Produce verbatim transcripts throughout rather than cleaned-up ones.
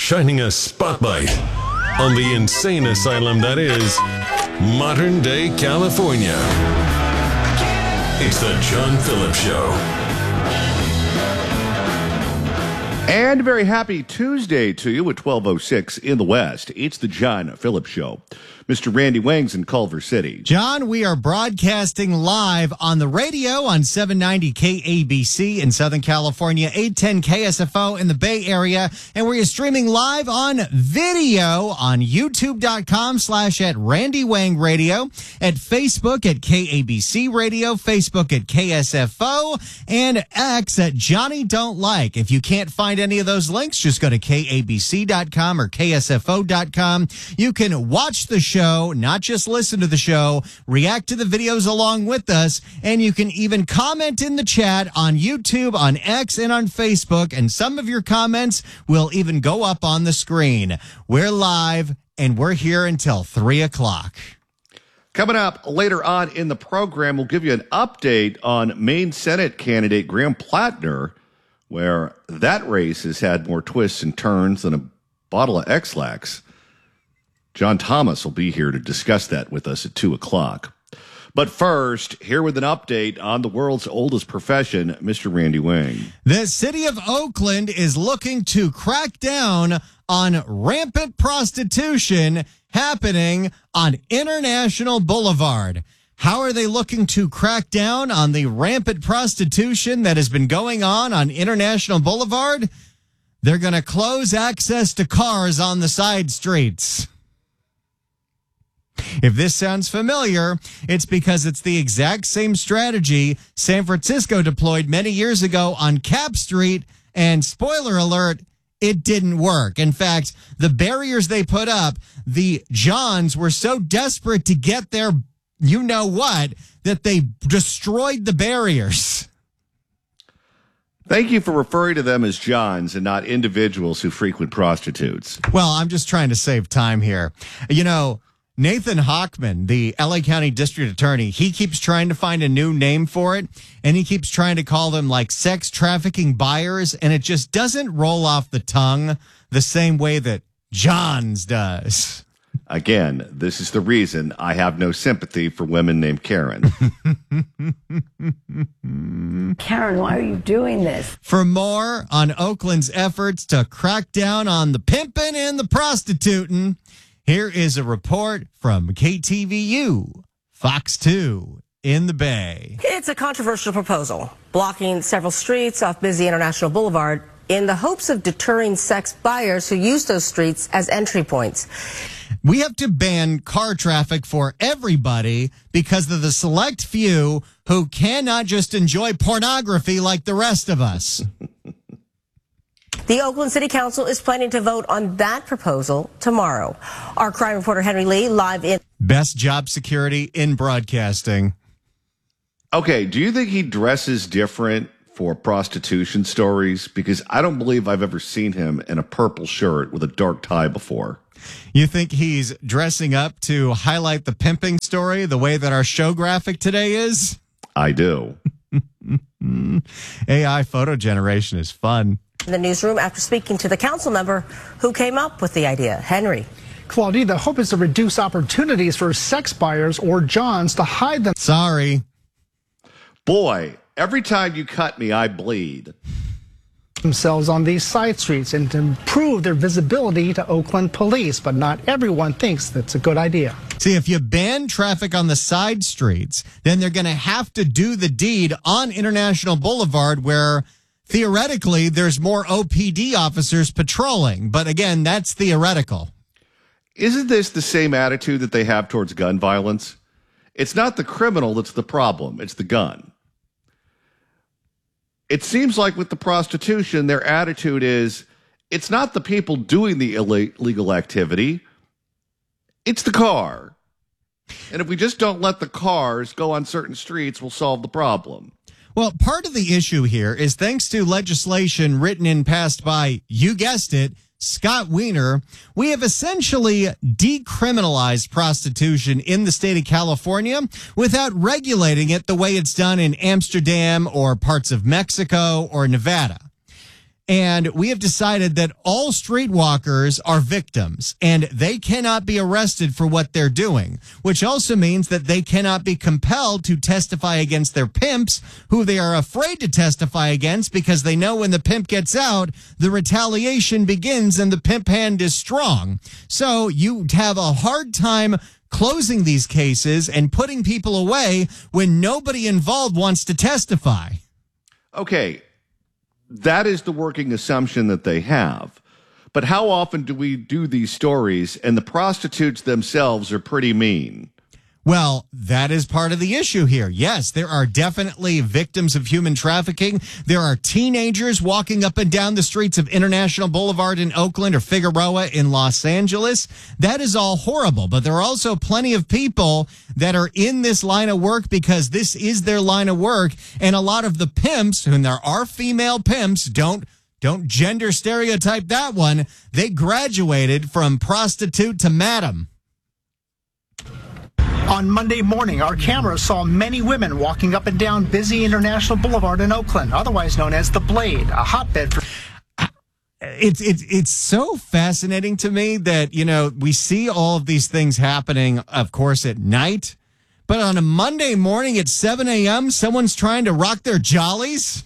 shining a spotlight on the insane asylum that is modern-day California. It's the John Phillips Show. And a very happy Tuesday to you at twelve oh six in the West. It's the John Phillips Show. Mister Randy Wangs in Culver City. John, we are broadcasting live on the radio on seven ninety K A B C in Southern California, eight ten K S F O in the Bay Area, and we're streaming live on video on YouTube.com slash at Randy Wang Radio, at Facebook at K A B C Radio, Facebook at K S F O, and X at Johnny Don't Like. If you can't find any of those links, just go to K A B C dot com or K S F O dot com. You can watch the show. show, not just listen to the show, react to the videos along with us, and you can even comment in the chat on YouTube, on X, and on Facebook, and some of your comments will even go up on the screen. We're live, and we're here until three o'clock. Coming up later on in the program, we'll give you an update on Maine Senate candidate Graham Plattner, where that race has had more twists and turns than a bottle of X-Lax. John Thomas will be here to discuss that with us at two o'clock. But first, here with an update on the world's oldest profession, Mister Randy Wang. The city of Oakland is looking to crack down on rampant prostitution happening on International Boulevard. How are they looking to crack down on the rampant prostitution that has been going on on International Boulevard? They're going to close access to cars on the side streets. If this sounds familiar, it's because it's the exact same strategy San Francisco deployed many years ago on Cap Street, and spoiler alert, it didn't work. In fact, the barriers they put up, the Johns were so desperate to get their you-know-what that they destroyed the barriers. Thank you for referring to them as Johns and not individuals who frequent prostitutes. Well, I'm just trying to save time here. You know, Nathan Hochman, the L A County District Attorney, he keeps trying to find a new name for it, and he keeps trying to call them like sex trafficking buyers, and it just doesn't roll off the tongue the same way that Johns does. Again, this is the reason I have no sympathy for women named Karen. Karen, why are you doing this? For more on Oakland's efforts to crack down on the pimping and the prostituting, here is a report from K T V U, Fox two in the Bay. It's a controversial proposal, blocking several streets off busy International Boulevard in the hopes of deterring sex buyers who use those streets as entry points. We have to ban car traffic for everybody because of the select few who cannot just enjoy pornography like the rest of us. The Oakland City Council is planning to vote on that proposal tomorrow. Our crime reporter Henry Lee live in... Best job security in broadcasting. Okay, do you think he dresses different for prostitution stories? Because I don't believe I've ever seen him in a purple shirt with a dark tie before. You think he's dressing up to highlight the pimping story the way that our show graphic today is? I do. A I photo generation is fun. In the newsroom after speaking to the council member who came up with the idea. Henry. Claudia, the hope is to reduce opportunities for sex buyers or Johns to hide them. Sorry. Boy, every time you cut me, I bleed. Themselves on these side streets and to improve their visibility to Oakland police, but not everyone thinks that's a good idea. See, if you ban traffic on the side streets, then they're going to have to do the deed on International Boulevard where theoretically there's more O P D officers patrolling. But again, that's theoretical. Isn't this the same attitude that they have towards gun violence? It's not the criminal that's the problem. It's the gun. It seems like with the prostitution, their attitude is it's not the people doing the illegal activity. It's the car. And if we just don't let the cars go on certain streets, we'll solve the problem. Well, part of the issue here is thanks to legislation written and passed by, you guessed it, Scott Wiener, we have essentially decriminalized prostitution in the state of California without regulating it the way it's done in Amsterdam or parts of Mexico or Nevada. And we have decided that all streetwalkers are victims and they cannot be arrested for what they're doing, which also means that they cannot be compelled to testify against their pimps, who they are afraid to testify against because they know when the pimp gets out, the retaliation begins and the pimp hand is strong. So you have a hard time closing these cases and putting people away when nobody involved wants to testify. Okay. That is the working assumption that they have. But how often do we do these stories and the prostitutes themselves are pretty mean? Well, that is part of the issue here. Yes, there are definitely victims of human trafficking. There are teenagers walking up and down the streets of International Boulevard in Oakland or Figueroa in Los Angeles. That is all horrible. But there are also plenty of people that are in this line of work because this is their line of work. And a lot of the pimps, and there are female pimps, don't don't gender stereotype that one. They graduated from prostitute to madam. On Monday morning, our cameras saw many women walking up and down busy International Boulevard in Oakland, otherwise known as the Blade, a hotbed for... It's, it's, it's so fascinating to me that, you know, we see all of these things happening, of course, at night. But on a Monday morning at seven a.m., someone's trying to rock their jollies?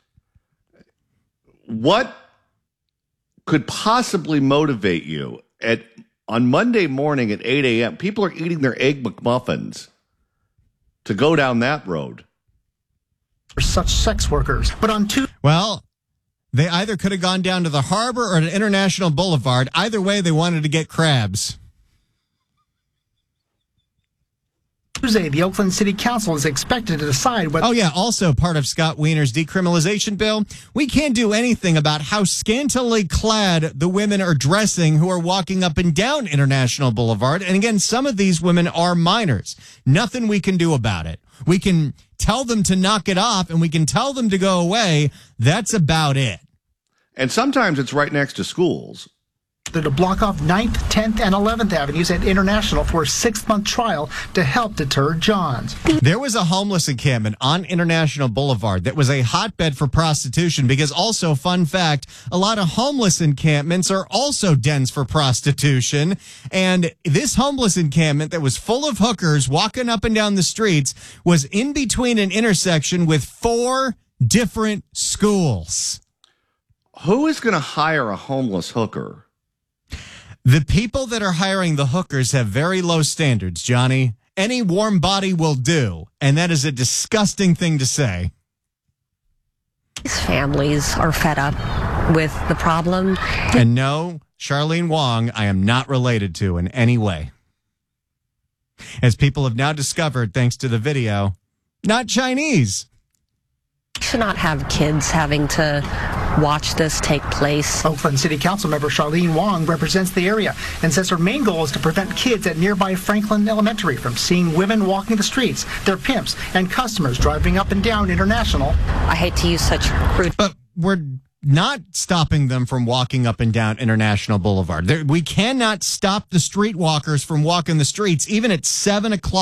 What could possibly motivate you at... On Monday morning at eight a.m., people are eating their Egg McMuffins to go down that road. For such sex workers. But on Tuesday... Well, they either could have gone down to the harbor or to International Boulevard. Either way, they wanted to get crabs. Tuesday, the Oakland City Council is expected to decide whether... Oh, yeah, also part of Scott Wiener's decriminalization bill. We can't do anything about how scantily clad the women are dressing who are walking up and down International Boulevard. And again, some of these women are minors. Nothing we can do about it. We can tell them to knock it off and we can tell them to go away. That's about it. And sometimes it's right next to schools. To block off ninth, tenth, and eleventh Avenues at International for a six-month trial to help deter Johns. There was a homeless encampment on International Boulevard that was a hotbed for prostitution because also, fun fact, a lot of homeless encampments are also dens for prostitution. And this homeless encampment that was full of hookers walking up and down the streets was in between an intersection with four different schools. Who is going to hire a homeless hooker? The people that are hiring the hookers have very low standards, Johnny. Any warm body will do, and that is a disgusting thing to say. These families are fed up with the problem. And no, Charlene Wong, I am not related to in any way. As people have now discovered, thanks to the video, not Chinese. We should not have kids having to watch this take place. Oakland City Council member Charlene Wong represents the area and says her main goal is to prevent kids at nearby Franklin Elementary from seeing women walking the streets, their pimps, and customers driving up and down International. I hate to use such crude... But we're not stopping them from walking up and down International Boulevard. There, we cannot stop the streetwalkers from walking the streets, even at seven o'clock.